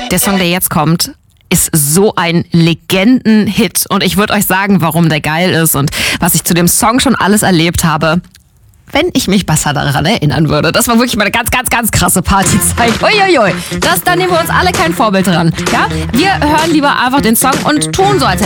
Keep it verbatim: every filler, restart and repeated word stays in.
Der Song, der jetzt kommt, ist so ein Legendenhit. Und ich würde euch sagen, warum der geil ist und was ich zu dem Song schon alles erlebt habe, wenn ich mich besser daran erinnern würde. Das war wirklich mal eine ganz, ganz, ganz krasse Partyzeit. Uiuiui. Das, da nehmen wir uns alle kein Vorbild dran. Ja? Wir hören lieber einfach den Song und tun so, als hätten